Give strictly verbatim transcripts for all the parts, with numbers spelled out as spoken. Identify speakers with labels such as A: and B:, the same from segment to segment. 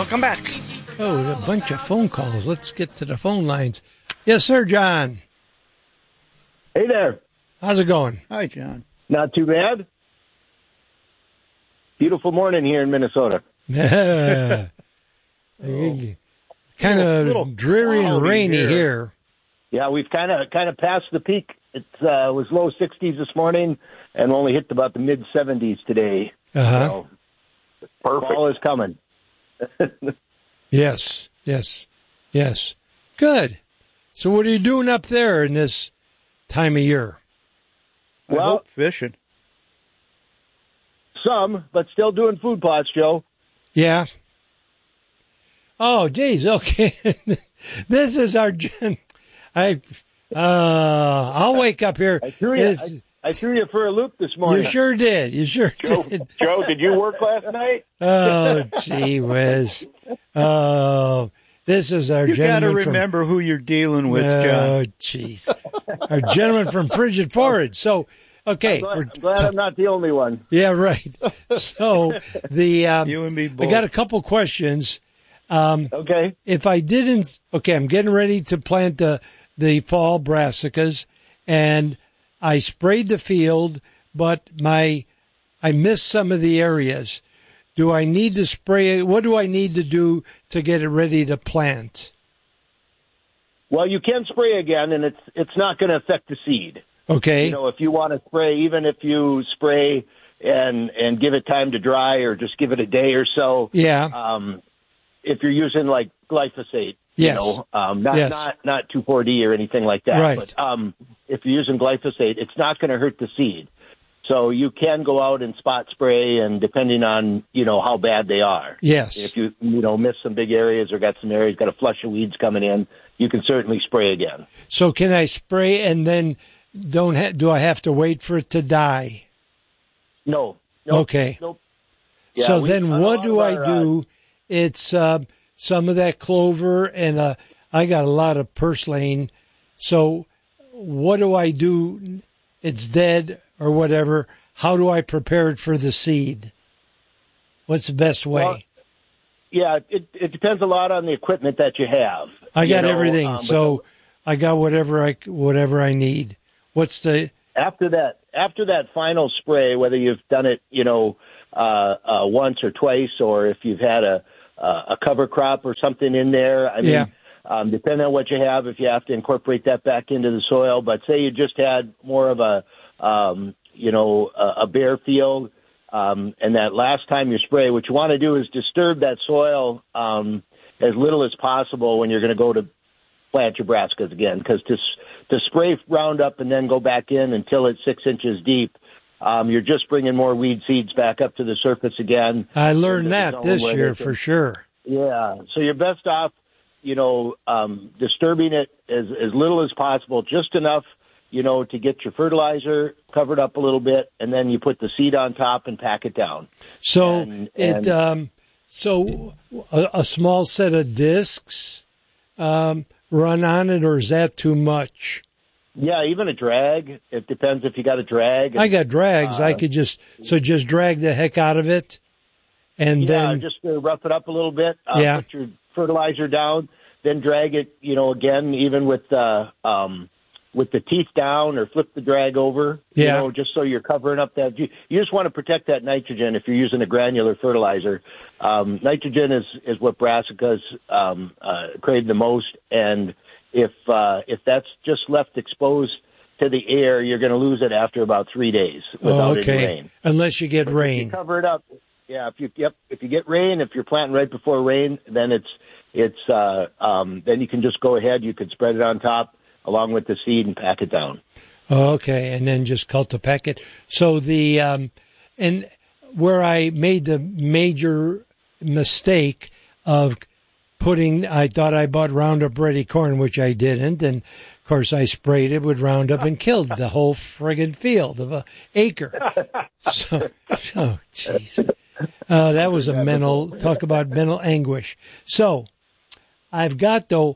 A: Welcome back.
B: Oh, a bunch of phone calls. Let's get to the phone lines. Yes, sir, John.
C: Hey there.
B: How's it going?
D: Hi, John.
C: Not too bad. Beautiful morning here in Minnesota.
B: kind of dreary and rainy here. here.
C: Yeah, we've kind of kind of passed the peak. It uh, was low sixties this morning and only hit about the mid seventies today.
B: Uh-huh.
C: So, perfect. Fall is coming.
B: Yes, yes, yes. Good. So what are you doing up there in this time of year?
D: I
C: well,
D: hope fishing.
C: Some, but still doing food plots, Joe.
B: Yeah. Oh, geez, okay. This is our... I, uh, I'll wake up here.
C: I threw, you, I, I threw you for a loop this morning.
B: You sure did. You sure
C: Joe,
B: did.
C: Joe, did you work last night?
B: Oh, gee whiz. Oh, this is our
D: you
B: gentleman.
D: You got to remember
B: from,
D: who you're dealing with,
B: oh,
D: John.
B: Oh, jeez. Our gentleman from Frigid Forage. So, okay.
C: I'm glad, I'm, glad I'm not the only one.
B: Yeah, right. So, the um,
D: you and me both.
B: I got a couple questions. Um,
C: okay.
B: If I didn't, okay, I'm getting ready to plant the, the fall brassicas, and I sprayed the field, but my I missed some of the areas. Do I need to spray it? What do I need to do to get it ready to plant?
C: Well, you can spray again, and it's it's not going to affect the seed.
B: Okay.
C: You know, if you want to spray, even if you spray and and give it time to dry, or just give it a day or so.
B: Yeah.
C: Um, if you're using like glyphosate,
B: yes.
C: you know, um, not
B: yes.
C: not not two four D or anything like that.
B: Right.
C: But um, if you're using glyphosate, it's not going to hurt the seed. So you can go out and spot spray, and depending on, you know, how bad they are.
B: Yes.
C: If you, you know, miss some big areas or got some areas, got a flush of weeds coming in, you can certainly spray again.
B: So can I spray and then don't ha- do I have to wait for it to die?
C: No. Nope,
B: okay.
C: Nope. Yeah,
B: so
C: we,
B: then what do I
C: our,
B: do?
C: Uh,
B: it's uh, some of that clover, and uh, I got a lot of purslane. So what do I do? It's dead or whatever. How do I prepare it for the seed? What's the best way?
C: Well, yeah, it it depends a lot on the equipment that you have.
B: I got
C: you know,
B: everything,
C: um,
B: so I got whatever I whatever I need. What's the
C: after that after that final spray? Whether you've done it, you know, uh, uh, once or twice, or if you've had a a cover crop or something in there. I mean,
B: yeah.
C: um, depending on what you have, if you have to incorporate that back into the soil. But say you just had more of a um, you know, a, a bare field, um, and that last time you spray, what you want to do is disturb that soil um, as little as possible when you're going to go to plant your brassicas again, because to, to spray Roundup and then go back in until it's six inches deep, um, you're just bringing more weed seeds back up to the surface again.
B: I learned that this year for sure.
C: Yeah, so you're best off, you know, um, disturbing it as, as little as possible, just enough, you know, to get your fertilizer covered up a little bit, and then you put the seed on top and pack it down.
B: So
C: and,
B: it,
C: and,
B: um, so a, a small set of discs um, run on it, or is that too much?
C: Yeah, even a drag. It depends if you got a drag. And,
B: I got drags.
C: Uh,
B: I could just so just drag the heck out of it, and
C: yeah,
B: then
C: just to rough it up a little bit. Uh,
B: yeah.
C: Put your fertilizer down, then drag it. You know, again, even with the um, with the teeth down, or flip the drag over.
B: Yeah.
C: You know, just so you're covering up that. You, you just want to protect that nitrogen if you're using a granular fertilizer. Um, nitrogen is is what brassicas um, uh, crave the most, and if uh, if that's just left exposed to the air, you're going to lose it after about three days without
B: oh, okay.
C: any rain.
B: Unless you get
C: but
B: rain.
C: If you cover it up. Yeah, if you yep, if you get rain, if you're planting right before rain, then it's it's uh, um, then you can just go ahead. You could spread it on top along with the seed and pack it down.
B: Okay, and then just cultipack it. So the um, and where I made the major mistake of putting, I thought I bought Roundup Ready corn, which I didn't, and of course I sprayed it with Roundup and killed the whole friggin' field of a acre. So, oh jeez, uh, that was a mental talk about mental anguish. So I've got though.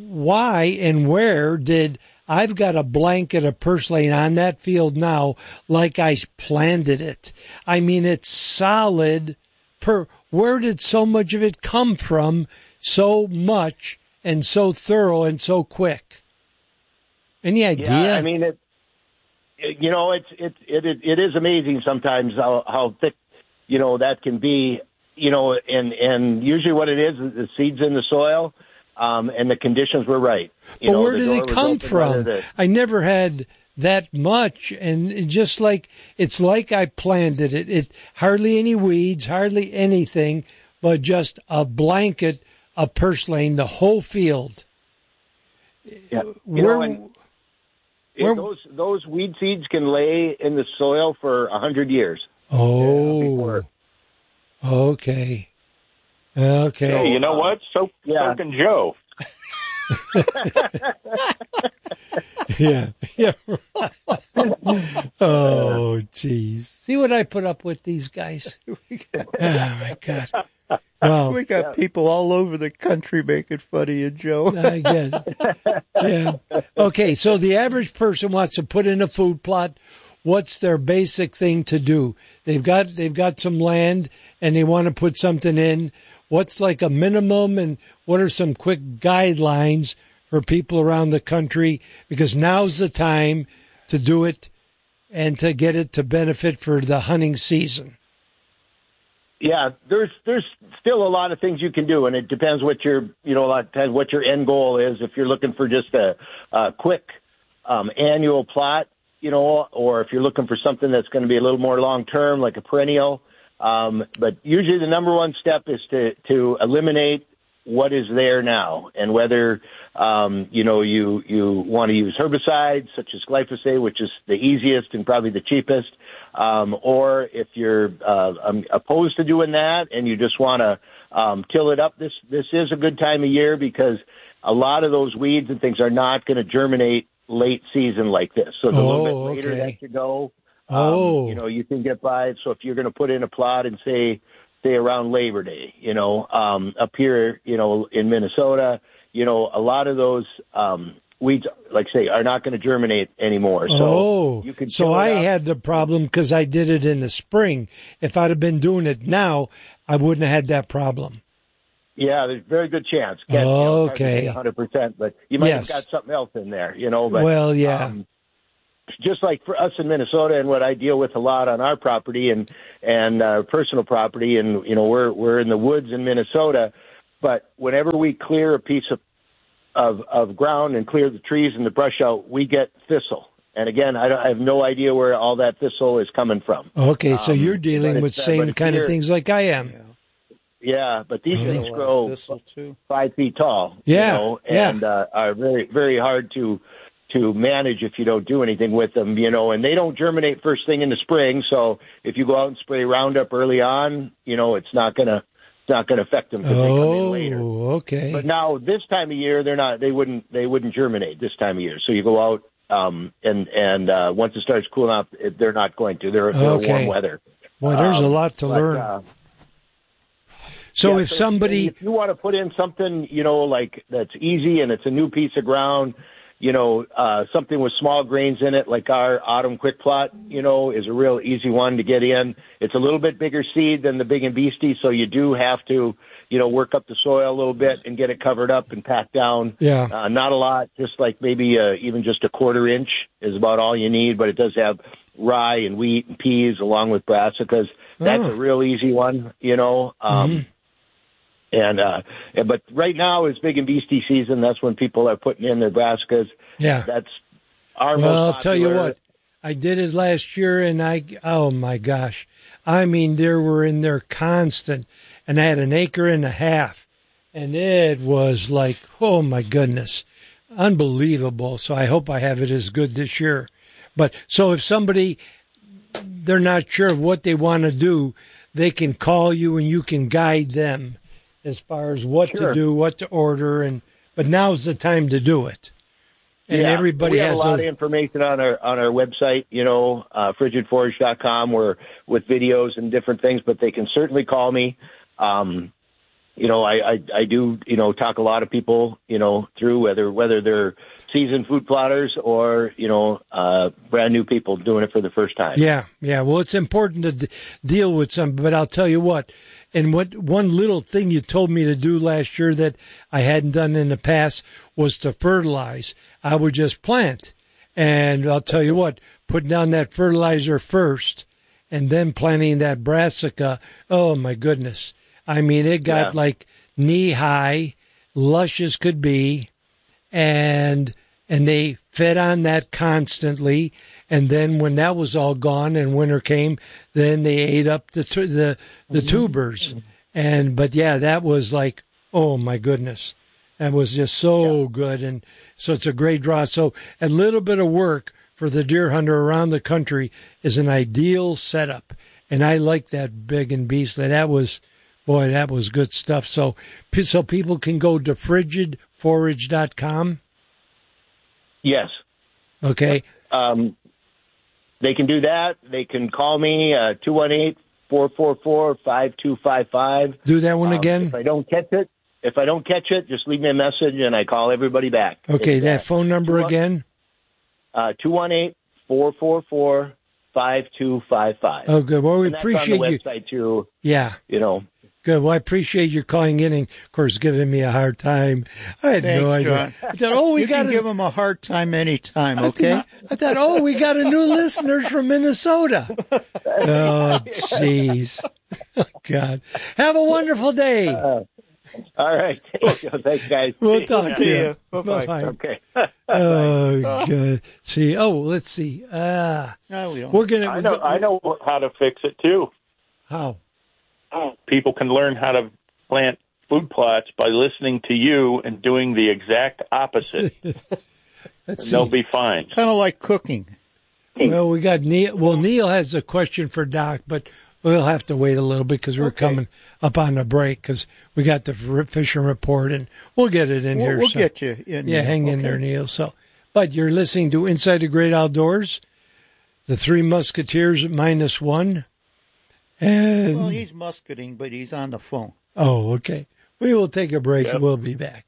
B: Why and where did I've got a blanket of purslane on that field now, like I planted it. I mean, it's solid per where did so much of it come from? So much and so thorough and so quick. Any idea?
C: Yeah, I mean, it, it, you know, it's it, it it it is amazing sometimes how how thick, you know, that can be. You know, and and usually what it is is the seeds in the soil, um, and the conditions were right. You
B: but
C: know,
B: where
C: the
B: did
C: door
B: it
C: was
B: come
C: open,
B: from?
C: whether the-
B: I never had that much, and it just like it's like I planted it. It hardly any weeds, hardly anything, but just a blanket of purslane, the whole field.
C: Yeah. You
B: Where,
C: know, and
B: where-
C: those those weed seeds can lay in the soil for a hundred years.
B: oh,
C: before-
B: okay, okay.
A: Hey, you know what? So,
C: Yeah.
A: so can Joe.
B: Yeah, yeah. Oh, jeez. See what I put up with these guys? Oh my God. Well,
D: We got people all over the country making fun of you, Joe.
B: I guess. Yeah. Okay, so the average person wants to put in a food plot. What's their basic thing to do? They've got they've got some land and they want to put something in. What's like a minimum, and what are some quick guidelines for people around the country? Because now's the time to do it and to get it to benefit for the hunting season.
C: Yeah, there's there's still a lot of things you can do, and it depends what your you know a lot depends what your end goal is. If you're looking for just a, a quick um, annual plot, you know, or if you're looking for something that's going to be a little more long term, like a perennial. Um, but usually the number one step is to to eliminate what is there now, and whether um, you know you you want to use herbicides such as glyphosate, which is the easiest and probably the cheapest, um, or if you're uh, um, opposed to doing that and you just want to um, till it up, this this is a good time of year because a lot of those weeds and things are not going to germinate late season like this. So the
B: Oh,
C: little bit later
B: okay.
C: that you go, um,
B: Oh.
C: you know, you can get by it. So if you're going to put in a plot and say, say around Labor Day, you know, um, up here, you know, in Minnesota, you know, a lot of those um, weeds, like say, are not going to germinate anymore. So
B: oh,
C: you can
B: so
C: till it
B: I
C: up.
B: had the problem because I did it in the spring. If I'd have been doing it now, I wouldn't have had that problem.
C: Yeah, there's a very good chance. Can't,
B: Okay.
C: you know, one hundred percent, but you might
B: Yes.
C: have got something else in there, you know. But,
B: Well, yeah.
C: Um, just like for us in Minnesota, and what I deal with a lot on our property and and uh, personal property, and you know we're we're in the woods in Minnesota, but whenever we clear a piece of of, of ground and clear the trees and the brush out, we get thistle. And again, I, don't, I have no idea where all that thistle is coming from.
B: Okay, so
C: Um,
B: you're dealing
C: but
B: with
C: it's, uh,
B: same
C: but if
B: kind of
C: you're-
B: things like I am.
C: Yeah, but these
B: Oh.
C: things
D: A lot of
C: grow
D: thistle, too.
C: five feet tall.
B: Yeah,
C: you know,
B: yeah.
C: and uh, are very very hard to to manage if you don't do anything with them. You know, and they don't germinate first thing in the spring. So if you go out and spray Roundup early on, you know, it's not gonna it's not gonna affect them because they come in later.
B: Oh, okay.
C: But now this time of year, they're not. They wouldn't. They wouldn't germinate this time of year. So you go out, um, and and uh, once it starts cooling off, it, they're not going to. They're, they're
B: Okay.
C: warm weather.
B: Boy, there's a
C: Um,
B: lot to
C: but,
B: learn.
C: uh,
B: so
C: yeah,
B: if somebody,
C: if you want to put in something, you know, like that's easy and it's a new piece of ground, you know, uh, something with small grains in it, like our autumn quick plot, you know, is a real easy one to get in. It's a little bit bigger seed than the Big and Beastie, so you do have to, you know, work up the soil a little bit and get it covered up and packed down.
B: Yeah.
C: Uh, not a lot, just like maybe uh, even just a quarter inch is about all you need, but it does have rye and wheat and peas along with brassicas. That's
B: Oh.
C: a real easy one, you know. Um,
B: Mm-hmm.
C: And uh, but right now is Big and Beastie season. That's when people are putting in their brassicas.
B: yeah.
C: That's our
B: Well,
C: most
B: I'll tell you
C: popular-
B: what, I did it last year, and I, oh my gosh, I mean, there were in there constant, and I had an acre and a half, and it was like, oh my goodness, unbelievable. So I hope I have it as good this year. But so if somebody, they're not sure of what they want to do, they can call you and you can guide them as far as what
C: Sure.
B: to do, what to order, and but now's the time to do it. And
C: Yeah.
B: everybody
C: we have
B: has
C: a lot
B: a,
C: of information on our on our website, you know, uh, frigid forage dot com, where with videos and different things. But they can certainly call me. Um, you know, I, I I do you know talk a lot of people you know through whether whether they're seasoned food plotters or you know uh, brand new people doing it for the first time.
B: Yeah, yeah. Well, it's important to d- deal with some, but I'll tell you what, And what one little thing you told me to do last year that I hadn't done in the past was to fertilize. I would just plant. And I'll tell you what, putting down that fertilizer first and then planting that brassica, oh my goodness. I mean, it got
C: Yeah.
B: like knee high, lush as could be, and and they fed on that constantly. And then when that was all gone and winter came, then they ate up the tu- the the tubers. And but yeah, that was like, oh my goodness, that was just so
C: Yeah.
B: good. And so it's a great draw. So a little bit of work for the deer hunter around the country is an ideal setup. And I like that big and beastly. That was, boy, that was good stuff. So so people can go to frigid forage dot com.
C: Yes.
B: Okay.
C: Um, they can do that. They can call me, uh, two one eight, four four four, five two five five.
B: Do that one
C: Um,
B: again.
C: If I don't catch it, if I don't catch it, just leave me a message and I call everybody back.
B: Okay,
C: It's,
B: that
C: uh,
B: phone number again.
C: Uh, two one eight, four four four, five two five five.
B: Oh, good. Well, we
C: And that's
B: appreciate
C: on the
B: you.
C: website too,
B: Yeah,
C: you know.
B: good. Well, I appreciate you calling in and, of course, giving me a hard time. I had
D: Thanks,
B: no idea.
D: John.
B: I thought, oh, we
D: You
B: got
D: can
B: a,
D: give him a hard time anytime, okay?
B: I thought, oh, we got a new listeners from Minnesota. Oh, jeez. Oh, God. Have a wonderful day.
C: Uh, all right. Thanks, guys.
B: We'll talk to
D: See
B: you.
D: ya. Bye-bye.
B: Bye-bye.
C: Okay.
B: Oh, God. See, oh, let's see. Uh,
D: No, we don't.
B: we're going to.
A: I know, I know how to fix it too.
B: How?
A: People can learn how to plant food plots by listening to you and doing the exact opposite.
B: Let's
A: And they'll
B: see.
A: be fine.
D: Kind of like cooking.
B: Well, we got Neil. Well, Neil has a question for Doc, but we'll have to wait a little bit because we're
D: Okay.
B: coming up on the break because we got the r- fishing report and we'll get it in
D: We'll,
B: here.
D: we'll
B: so-
D: get you in.
B: Yeah,
D: there,
B: hang in
D: okay?
B: there, Neil. So, but you're listening to Inside the Great Outdoors, the Three Musketeers at minus one. And
D: Well, he's musketing, but he's on the phone.
B: oh, okay. We will take a break
A: Yep.
B: and we'll be back.